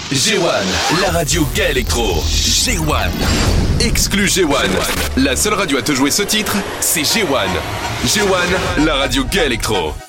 G1, la radio gay électro. G1. Exclu G1. La seule radio à te jouer ce titre, c'est G1. G1, la radio gay électro.